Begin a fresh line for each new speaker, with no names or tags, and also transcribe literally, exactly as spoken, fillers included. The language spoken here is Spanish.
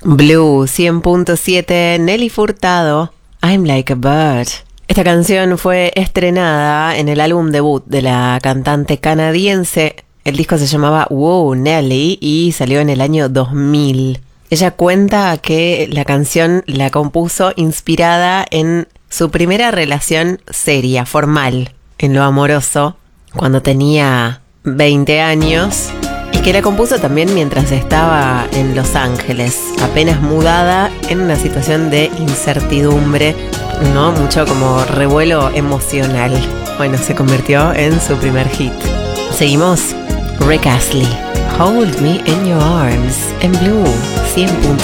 Blue cien punto siete, Nelly Furtado, I'm Like a Bird. Esta canción fue estrenada en el álbum debut de la cantante canadiense. El disco se llamaba Whoa Nelly y salió en el año dos mil. Ella cuenta que la canción la compuso inspirada en su primera relación seria, formal, en lo amoroso, cuando tenía veinte años. Y que la compuso también mientras estaba en Los Ángeles, apenas mudada, en una situación de incertidumbre, ¿no? Mucho como revuelo emocional. Bueno, se convirtió en su primer hit. Seguimos. Rick Astley, Hold Me in Your Arms, en Blue cien punto